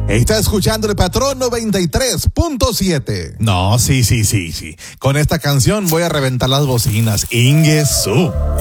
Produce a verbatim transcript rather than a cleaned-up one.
Está escuchando el Patrón noventa y tres punto siete. No, sí, sí, sí, sí. Con esta canción voy a reventar las bocinas. Ingesu.